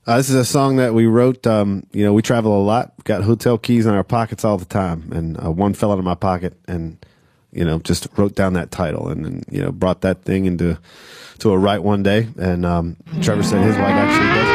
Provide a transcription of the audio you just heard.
This is a song that we wrote. We travel a lot. We've got hotel keys in our pockets all the time. And one fell out of my pocket and, just wrote down that title and then, brought that thing to a right one day. And Trevor said his wife actually does